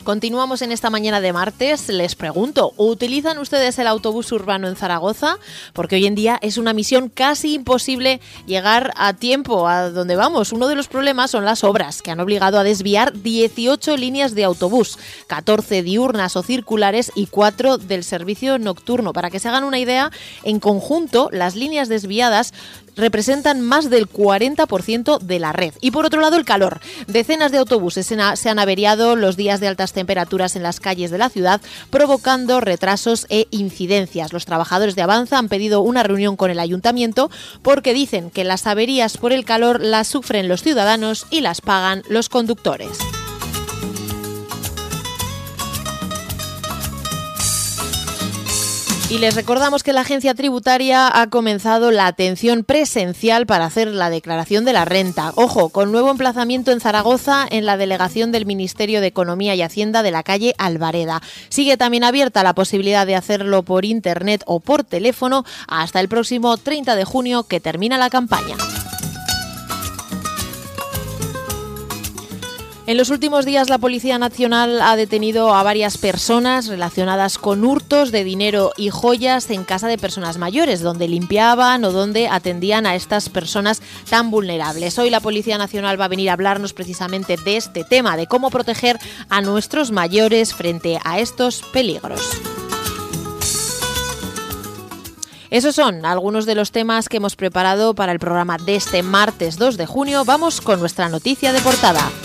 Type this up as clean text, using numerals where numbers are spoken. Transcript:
Continuamos en esta mañana de martes. Les pregunto, ¿utilizan ustedes el autobús urbano en Zaragoza? Porque hoy en día es una misión casi imposible llegar a tiempo a donde vamos. Uno de los problemas son las obras, que han obligado a desviar 18 líneas de autobús, 14 diurnas o circulares y 4 del servicio nocturno. Para que se hagan una idea, en conjunto, las líneas desviadas representan más del 40% de la red. Y por otro lado, el calor. Decenas de autobuses se han averiado los días de altas temperaturas en las calles de la ciudad, provocando retrasos e incidencias. Los trabajadores de Avanza han pedido una reunión con el ayuntamiento porque dicen que las averías por el calor las sufren los ciudadanos y las pagan los conductores. Y les recordamos que la Agencia Tributaria ha comenzado la atención presencial para hacer la declaración de la renta. Ojo, con nuevo emplazamiento en Zaragoza, en la delegación del Ministerio de Economía y Hacienda de la calle Albareda. Sigue también abierta la posibilidad de hacerlo por internet o por teléfono hasta el próximo 30 de junio, que termina la campaña. En los últimos días, la Policía Nacional ha detenido a varias personas relacionadas con hurtos de dinero y joyas en casa de personas mayores, donde limpiaban o donde atendían a estas personas tan vulnerables. Hoy la Policía Nacional va a venir a hablarnos precisamente de este tema, de cómo proteger a nuestros mayores frente a estos peligros. Esos son algunos de los temas que hemos preparado para el programa de este martes 2 de junio. Vamos con nuestra noticia de portada.